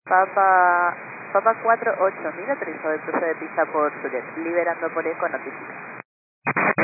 Papa 48, 1000 aterrizó de cruce de pista por Juliet, liberando por eco, notifica.